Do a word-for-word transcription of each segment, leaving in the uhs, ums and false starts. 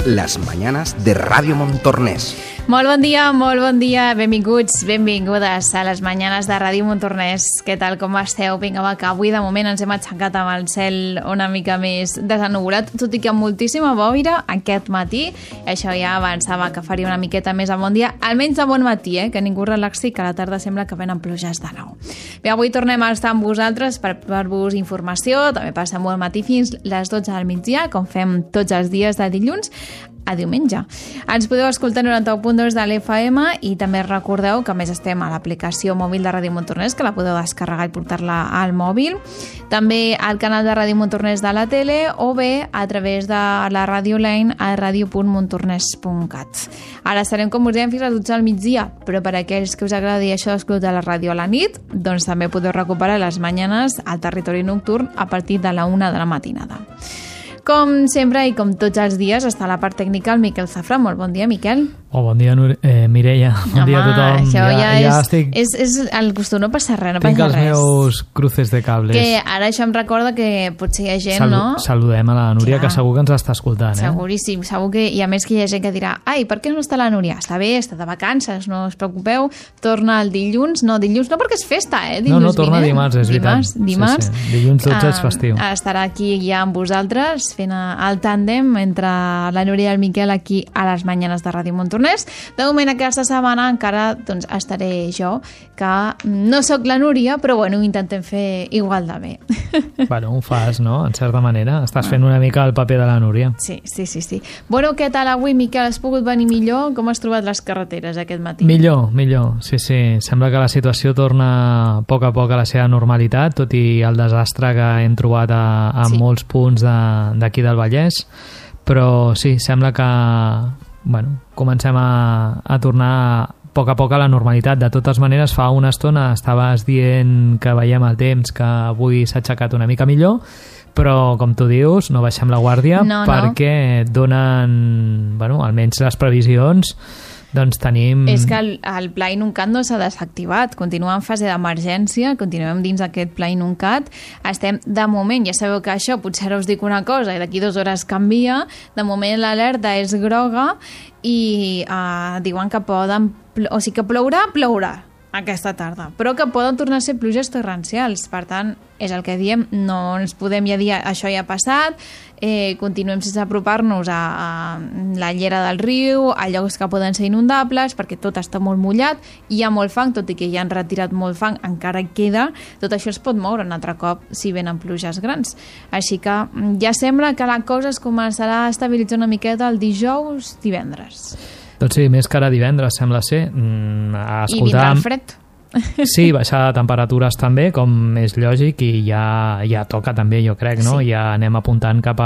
las mañanas de Ràdio Montornès. Molt bon dia, molt bon dia, benvinguts, benvingudes a les mañanes de Ràdio Montornès. Què tal, com esteu? Vinga, va, que avui de moment ens hem aixecat amb el cel una mica més desennubulat, tot i que amb moltíssima boira aquest matí. Això ja avançava que faria una miqueta més a bon dia, almenys de bon matí, eh? Que ningú relaxi, que a la tarda sembla que venen pluges de nou. Bé, avui tornem a estar amb vosaltres per donar-vos informació, també passem molt matí fins les dotze del migdia, com fem tots els dies de dilluns a diumenge. Ens podeu escoltar noranta-u punt dos de l'F M i també recordeu que a més estem a l'aplicació mòbil de Ràdio Montornès, que la podeu descarregar i portar-la al mòbil. També al canal de Ràdio Montornès de la tele o bé a través de la ràdio online a ràdio punt montornès punt cat. Ara estarem, com us dèiem, fins a les dotze del migdia, però per a aquells que us agradi això d'escoltar la ràdio a la nit, doncs també podeu recuperar les mañanes al territori nocturn a partir de la una de la matinada. Com sempre i com tots els dies està a la part tècnica el Miquel Zafra. Molt bon dia, Miquel. Oh, bon dia, Nur eh, Mireia. Bon Home, dia a tothom. Això ja, ja, ja és, estic... és, és el costum, no passa res, no Tinc passa els res. meus cruces de cables. Que ara això em recorda que potser hi ha gent, Salu no? Saludem a la Núria, Clar. que segur que ens està escoltant. Eh? Seguríssim, segur que... I a més que hi ha gent que dirà ai, per què no està la Núria? Està bé, està de vacances, no us preocupeu. Torna el dilluns, no, dilluns no perquè és festa, eh? Dilluns no, no, torna vinent. dimarts, és dimarts, veritat. Dimarts, sí, sí. Dilluns dotze uh, és festiu. Estarà aquí ja amb vosaltres fent el tàndem entre la Núria i el Miquel aquí a les mañanes de Ràdio Montornès. De moment aquesta setmana encara doncs, estaré jo, que no sóc la Núria, però bueno, ho intentem fer igual de bé. Bueno, ho fas, no? En certa manera. Estàs fent una mica el paper de la Núria. Sí, sí, sí. sí. Bueno, què tal avui, Miquel? Has pogut venir millor? Com has trobat les carreteres aquest matí? Millor, millor. Sí, sí. Sembla que la situació torna a poc a poc a la seva normalitat, tot i el desastre que hem trobat a, a sí. molts punts d'aquí de, del Vallès. Però sí, sembla que bueno, comencem a, a tornar a poc a poc a la normalitat. De totes maneres, fa una estona estaves dient que veiem el temps, que avui s'ha aixecat una mica millor, però com tu dius, no baixem la guàrdia no, perquè no. donen, bueno, almenys les previsions, doncs tenim... És que el, el Pla Inuncat no s'ha desactivat, continua en fase d'emergència, continuem dins d'aquest Pla Inuncat, estem de moment, ja sabeu que això potser ara us dic una cosa i d'aquí dues hores canvia, de moment l'alerta és groga i uh, diuen que poden, o sigui que plourà, plourà aquesta tarda, però que poden tornar a ser pluges torrencials. Per tant, és el que diem, no ens podem ja dir això ja ha passat, eh, continuem sense apropar-nos a, a la llera del riu, a llocs que poden ser inundables, perquè tot està molt mullat, hi ha molt fang, tot i que ja han retirat molt fang, encara queda, tot això es pot moure un altre cop si venen pluges grans. Així que ja sembla que la cosa es començarà a estabilitzar una miqueta el dijous, divendres. Doncs sí, més que ara divendres, sembla ser. Mm, I vindrà el fred. Sí, baixar de temperatures també, com és lògic, i ja, ja toca també, jo crec, no? Sí. Ja anem apuntant cap a...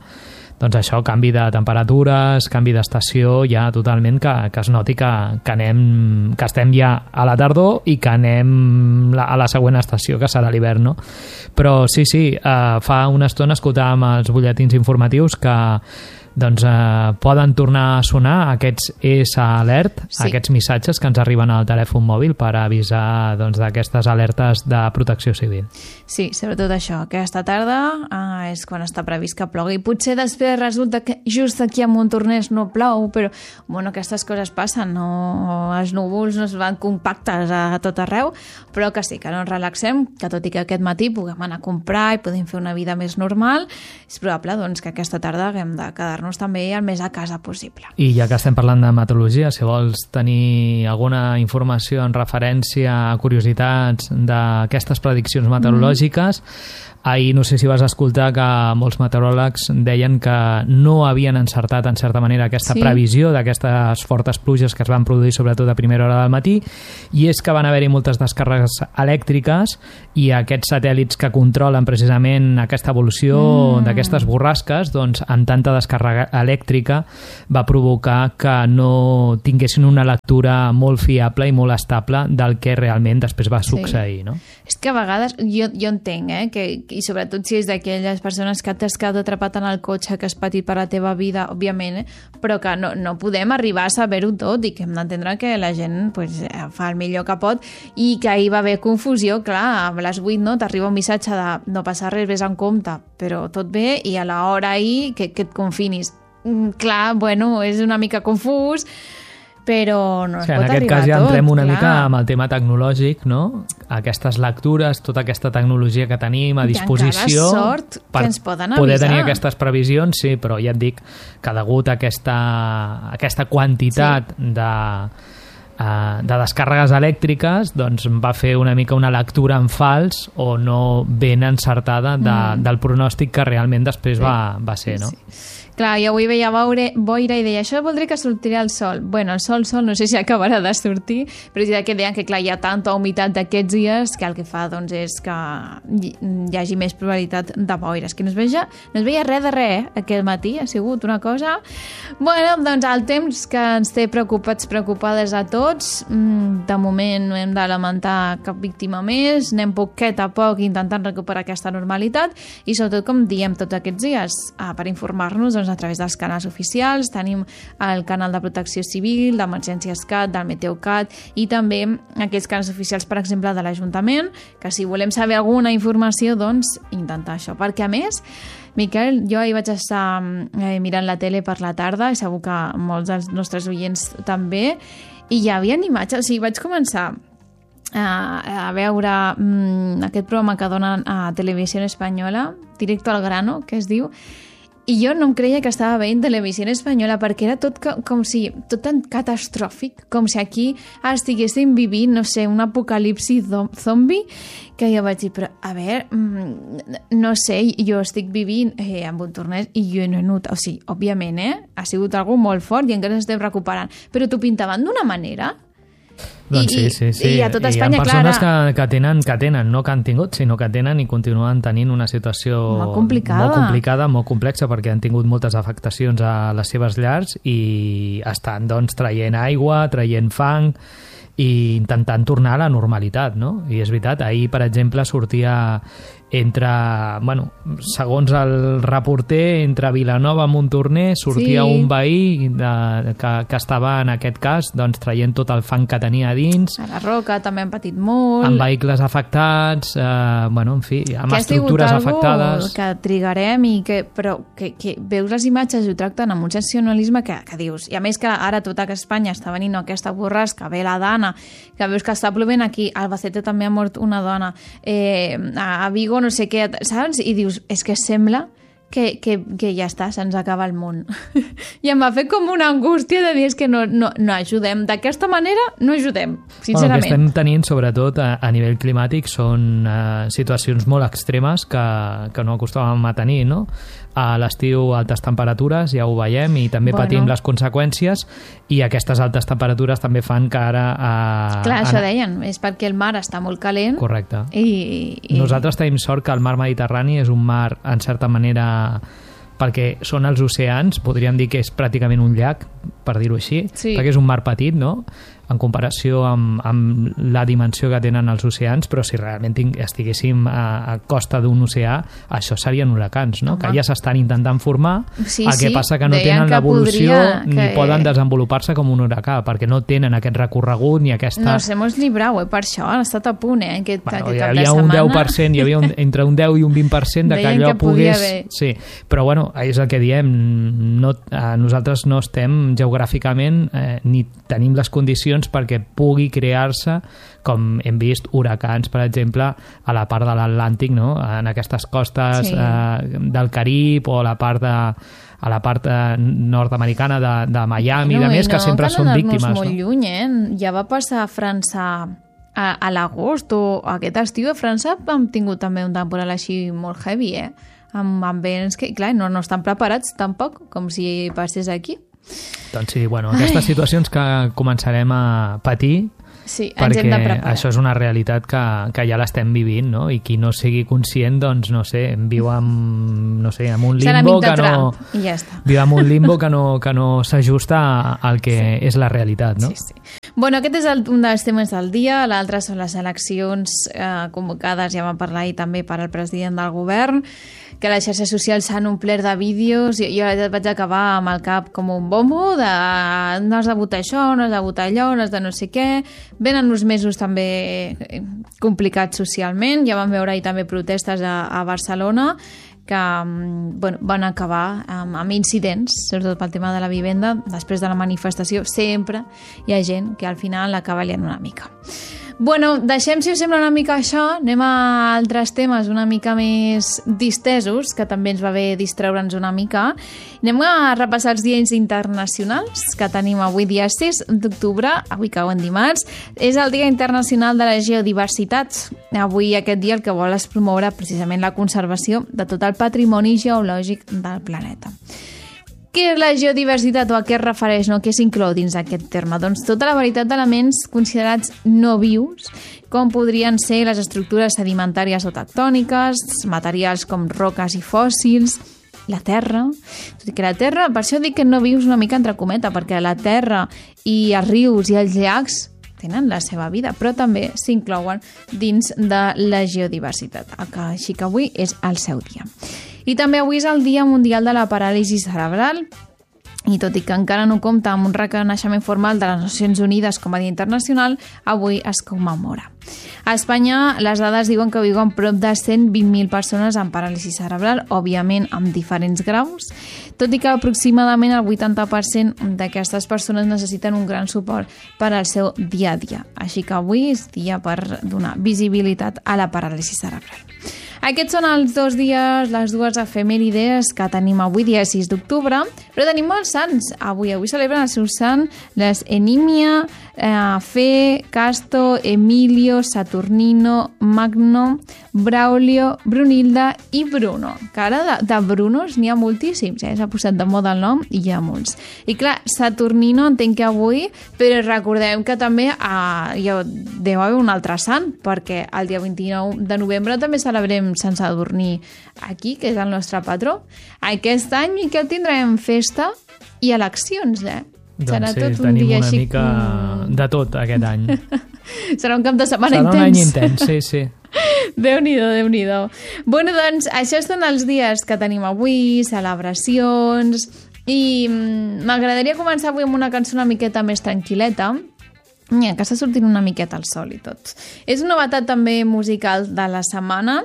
Doncs això, canvi de temperatures, canvi d'estació, ja totalment que, que es noti que, que, anem, que estem ja a la tardor i que anem la, a la següent estació, que serà l'hivern, no? Però sí, sí, eh, fa una estona escoltàvem els butlletins informatius que doncs eh, poden tornar a sonar aquests S alert, sí. aquests missatges que ens arriben al telèfon mòbil per avisar doncs, d'aquestes alertes de protecció civil. Sí, sobretot això, aquesta tarda eh, és quan està previst que plogui. Potser després resulta que just aquí a Montornès no plou, però bueno, aquestes coses passen, no? Els núvols no es van compactes a tot arreu, però que sí, que no ens relaxem, que tot i que aquest matí puguem anar a comprar i podem fer una vida més normal, és probable doncs, que aquesta tarda haguem de quedar-nos també el més a casa possible. I ja que estem parlant de meteorologia, si vols tenir alguna informació en referència a curiositats d'aquestes prediccions meteorològiques, mm. ahir no sé si vas escoltar que molts meteoròlegs deien que no havien encertat en certa manera aquesta sí. previsió d'aquestes fortes pluges que es van produir sobretot a primera hora del matí, i és que van haver-hi moltes descàrregues elèctriques i aquests satèl·lits que controlen precisament aquesta evolució mm. d'aquestes borrasques, doncs amb tanta descàrrega elèctrica va provocar que no tinguessin una lectura molt fiable i molt estable del que realment després va succeir, sí. no? És que a vegades, jo, jo entenc, eh, que, i sobretot si és d'aquelles persones que t'has quedat atrapat en el cotxe, que has patit per la teva vida, òbviament, eh, però que no, no podem arribar a saber-ho tot i que hem d'entendre que la gent pues, fa el millor que pot i que ahir va haver confusió, clar, a les vuit no, t'arriba un missatge de no passar res, vés en compte, però tot bé, i a l'hora ahir que, que et confinis. clar, bueno, és una mica confús, però no es sí, pot arribar a tot. En aquest cas ja entrem una clar. mica amb el tema tecnològic, no? Aquestes lectures, tota aquesta tecnologia que tenim a disposició... I encara sort per que ens poden avisar. poder tenir aquestes previsions, sí, però ja et dic que degut a aquesta, aquesta quantitat sí. de... Uh, de descàrregues elèctriques, doncs va fer una mica una lectura en fals o no ben encertada de, mm. del pronòstic que realment després sí. va, va ser, no? Sí. Clar, jo avui veia boire, boira i deia, això voldria que sortirà el sol. Bueno, el sol, sol, no sé si acabarà de sortir, però és que deien que clar, hi ha tanta humitat d'aquests dies que el que fa doncs, és que hi, hi hagi més probabilitat de boires. Que no es veia, no es veia res de res, eh? Aquest matí ha sigut una cosa... Bueno, doncs el temps que ens té preocupats, preocupades a tots, de moment no hem de lamentar cap víctima més, anem poquet a poc intentant recuperar aquesta normalitat i sobretot, com diem tots aquests dies, per informar-nos doncs, a través dels canals oficials, tenim el canal de Protecció Civil, d'Emergències Cat, del Meteocat i també aquells canals oficials, per exemple, de l'Ajuntament, que si volem saber alguna informació, doncs intentar això. Perquè a més, Miquel, jo ahir vaig estar eh, mirant la tele per la tarda i segur que molts dels nostres oients també, i hi havia imatges, o sigui, vaig començar a, a veure mm, aquest programa que donen a Televisió Espanyola, Directo al Grano, que es diu, i jo no em creia que estava veient Televisió Espanyola perquè era tot com, com si, tot tan catastròfic, com si aquí estiguéssim vivint, no sé, un apocalipsi zombi, que jo vaig dir, però a veure, no sé, jo estic vivint eh, amb un torneig i jo no he notat, o sigui, òbviament, eh, ha sigut algo molt fort i encara estem recuperant, però t'ho pintaven d'una manera... Doncs I, sí, sí, sí. I a tot Espanya, hi ha persones clar, que, que, tenen, que tenen, no que han tingut, sinó que tenen i continuen tenint una situació molt complicada, molt, complicada, molt complexa, perquè han tingut moltes afectacions a les seves llars i estan doncs, traient aigua, traient fang i intentant tornar a la normalitat, no? I és veritat, ahir, per exemple, sortia entre, bueno, segons el reporter, entre Vilanova i Montornès sortia sí. un veí de, que, que estava en aquest cas doncs, traient tot el fang que tenia a dins. A la Roca també han patit molt. Amb vehicles afectats, eh, bueno, en fi, amb que estructures afectades. Que trigarem, i que, però que, que veus les imatges i ho tracten amb un sensacionalisme que, que dius, i a més que ara tota Espanya està venint aquesta borrasca, ve la Dana, que veus que està plovent aquí, a Albacete també ha mort una dona, eh, a Vigo no sé què, saps? I dius, és que sembla que, que, que ja està, se'ns acaba el món. I em va fer com una angústia de dir, és que no, no, no ajudem. D'aquesta manera no ajudem, sincerament. Bueno, el que estem tenint, sobretot a, a nivell climàtic, són uh, situacions molt extremes que, que no acostumàvem a tenir, no? A l'estiu, altes temperatures, ja ho veiem, i també bueno. patim les conseqüències, i aquestes altes temperatures també fan que ara... Uh, Clar, això ana... deien, és perquè el mar està molt calent. Correcte. I, i... Nosaltres tenim sort que el mar Mediterrani és un mar, en certa manera, perquè són els oceans, podríem dir que és pràcticament un llac, per dir-ho així, sí. perquè és un mar petit, no?, en comparació amb, amb la dimensió que tenen els oceans, però si realment ting, estiguéssim a, a costa d'un oceà, això serien huracans, no? Home. Que ja s'estan intentant formar, sí, el que sí. passa que no Deien tenen l'evolució podria, ni que... poden desenvolupar-se com un huracà, perquè no tenen aquest recorregut ni aquesta... No sé, hemos librado, eh, per això, han estat a punt, eh, aquest, bueno, aquest hi havia un deu per cent, hi havia un, entre un deu i un vint per cent de que allò que pogués... Haver. Sí, però bueno, és el que diem, no, eh, nosaltres no estem geogràficament eh, ni tenim les condicions perquè pugui crear-se, com hem vist, huracans, per exemple, a la part de l'Atlàntic, no? En aquestes costes sí. eh, del Carib, o la part de, a la part eh, nord-americana de, de Miami, no, i de més, no, que sempre són víctimes. No, molt no? lluny, eh? Ja va passar a França a, a l'agost, o aquest estiu a França hem tingut també un temporal així molt heavy, eh? Amb, amb vents que, clar, no, no estan preparats tampoc, com si passés aquí. Doncs sí, bueno, aquestes Ai. situacions que començarem a patir, sí, ens hem de preparar. Això és una realitat que, que ja l'estem vivint, no? I qui no sigui conscient, doncs, no sé, viu amb, no sé, amb un limbo que no... I ja està. Viu amb un limbo que no, que no s'ajusta al que sí. és la realitat, no? Sí, sí. Bueno, aquest és el, un dels temes del dia. L'altre són les eleccions eh, convocades, ja vam parlar ahir també per al president del govern, que les xarxes socials s'han omplert de vídeos. Jo, jo vaig acabar amb el cap com un bombo de no has de votar això, no has de votar allò, no has de no sé què. Venen uns mesos també complicats socialment. Ja vam veure ahir també protestes a, a Barcelona, que bueno, van acabar amb, amb incidents, sobretot pel tema de la vivenda. Després de la manifestació sempre hi ha gent que al final acaba liant una mica. Bueno, deixem, si us sembla, una mica això, anem a altres temes una mica més distesos, que també ens va bé distreure'ns una mica. Anem a repassar els dies internacionals que tenim avui, dia sis d'octubre, avui cau en dimarts. És el Dia Internacional de la Geodiversitat. Avui aquest dia el que vol és promoure precisament la conservació de tot el patrimoni geològic del planeta. Què és la geodiversitat o a què es refereix, no? Què s'inclou dins aquest terme? Doncs tota la varietat d'elements considerats no vius, com podrien ser les estructures sedimentàries o tectòniques, materials com roques i fòssils, la terra. Tot i que la terra, per això dic que no vius una mica entre cometa, perquè la terra i els rius i els llacs tenen la seva vida, però també s'inclouen dins de la geodiversitat, així que avui és el seu dia. I també avui és el Dia Mundial de la Paràlisi Cerebral, i tot i que encara no compta amb un reconeixement formal de les Nacions Unides com a Dia Internacional, avui es commemora. A Espanya, les dades diuen que viuen prop de cent vint mil persones amb paràlisi cerebral, òbviament amb diferents graus, tot i que aproximadament el vuitanta per cent d'aquestes persones necessiten un gran suport per al seu dia a dia. Així que avui és dia per donar visibilitat a la paràlisi cerebral. Aquests són els dos dies, les dues efemèrides que tenim avui, dia sis d'octubre, però tenim molts sants. Avui avui celebren el seu sant les Enímia, eh, Fe, Casto, Emilio, Saturnino, Magno, Braulio, Brunilda i Bruno. Que ara de, de Brunos n'hi ha moltíssims, eh? S'ha posat de moda el nom i hi ha molts. I clar, Saturnino entenc que avui, però recordem que també eh, hi deu haver un altre sant, perquè el dia vint-i-nou de novembre també celebrem Sant Sadurní aquí, que és el nostre patró. Aquest any i que tindrem festa i eleccions, eh? Doncs serà sí, tot un tenim dia una així... mica de tot aquest any. Serà un cap de setmana serà intens. un any intens, sí, sí. Déu-n'hi-do, Déu-n'hi-do. Bueno, doncs, això són els dies que tenim avui, celebracions, i m'agradaria començar avui amb una cançó una miqueta més tranquil·leta, que està sortint una miqueta el sol i tot. És una novetat també musical de la setmana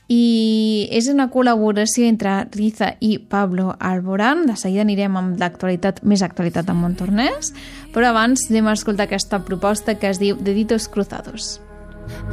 i és una col·laboració entre Riza i Pablo Alborán. De seguida anirem amb l'actualitat, més actualitat en Montornès, però abans anem a escoltar aquesta proposta que es diu Deditos Cruzados.